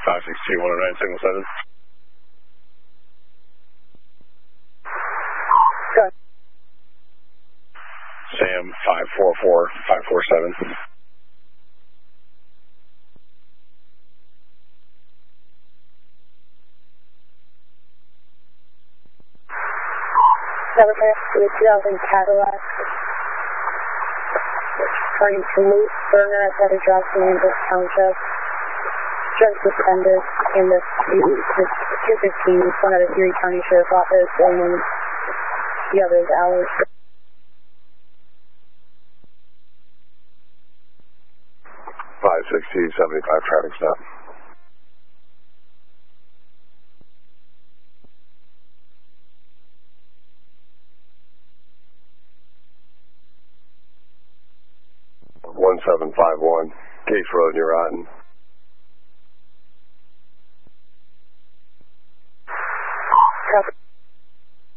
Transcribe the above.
562-109, signal 7. Good. Sam 544-547. Number 2000 Cadillac. Turning to Luke Burner at Better Drops in Amherst Township. Drug suspended in the 215, one out of Erie County Sheriff's Office, and then the other is ours. 560-75 traffic stop. One 751 Gates Road, New Rotten.